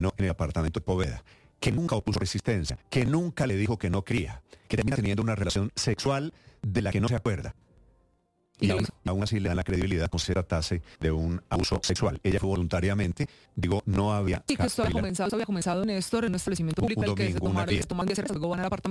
terminó en el apartamento de Poveda, que nunca opuso resistencia, que nunca le dijo que no quería, que termina teniendo una relación sexual de la que no se acuerda. Y aún así le dan la credibilidad como si se tratase de un abuso sexual. Ella fue voluntariamente, digo, no había... Sí, que esto había comenzado, Néstor, en un establecimiento público en el que se tomaron 10 cervezas, luego van al apartamento